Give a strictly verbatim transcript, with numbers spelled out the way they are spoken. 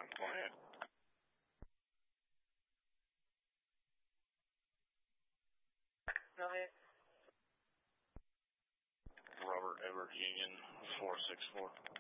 Go ahead. Go ahead. Robert Edward Union, four six four.